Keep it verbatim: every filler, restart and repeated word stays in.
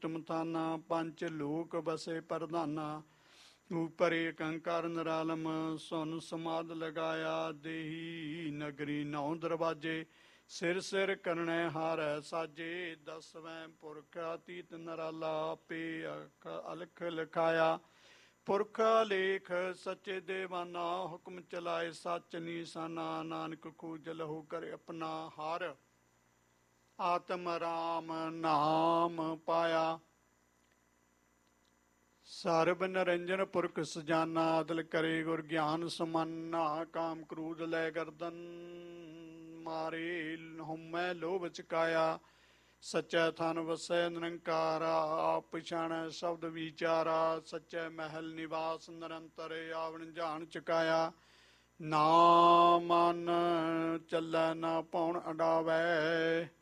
ਉੱਤਮ ਥਾਨਾ, ਪੰਜ ਲੋਕ ਬਸੇ ਪ੍ਰਧਾਨਾ। ਉਪਰੇ ਕੰਕਾਰ ਨਿਰਾਲਮ, ਸੁਨ ਸਮਾਧ ਲਗਾਇਆ। ਦੇਹੀ ਨਗਰੀ ਨੌ ਦਰਵਾਜੇ, ਸਿਰ ਸਿਰ ਕਰਨੈ ਹਾਰੈ ਸਾਜੇ। ਦਸਵੇਂ ਪੁਰਖ ਅਤੀਤ ਨਿਰਾਲਾ, ਆਪੇ ਅਖ ਅਲਖ ਲਿਖਾਇਆ। ਪੁਰਖ ਲੇਖ ਸੱਚੇ ਦੇਵਾਨਾ, ਹੁਕਮ ਚਲਾਏ ਸੱਚ ਨਿਸ਼ਾਨਾ। ਨਾਨਕ ਖੂਜ ਲਹੂ ਕਰ ਆਪਣਾ, ਹਰ ਆਤਮ ਰਾਮ ਨਾਮ ਪਾਇਆ। ਸਰਬ ਨਿਰੰਜਨ ਪੁਰਖ ਸਜਾਨਾ, ਆਦਲ ਕਰੇ ਗੁਰ ਗਿਆਨ ਸਮਾਨਾ। ਕਾਮ ਕ੍ਰੋਧ ਲੈ ਗਰਦਨ ਮਾਰੇ, ਹਉਮੈ ਲੋਭ ਚਕਾਇਆ। ਸੱਚੈ ਥਨ ਵਸੈ ਨਿਰੰਕਾਰਾ, ਆਪ ਪਛਾਣੈ ਸ਼ਬਦ ਵਿਚਾਰਾ। ਸੱਚੈ ਮਹਿਲ ਨਿਵਾਸ ਨਿਰੰਤਰ, ਆਵਣ ਜਾਣ ਚੁਕਾਇਆ। ਨਾ ਮਨ ਚੱਲੈ ਨਾ ਪਉਣ ਅਡਾਵੈ,